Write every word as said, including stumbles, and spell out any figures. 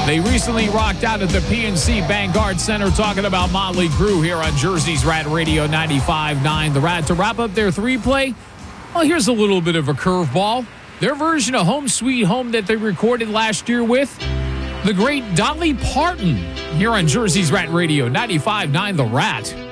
They recently rocked out at the P N C Vanguard Center talking about Motley Crue here on Jersey's Rat Radio ninety-five point nine. The Rat to wrap up their three-play. Well, here's a little bit of a curveball. Their version of Home Sweet Home that they recorded last year with the great Dolly Parton here on Jersey's Rat Radio ninety-five point nine. The Rat.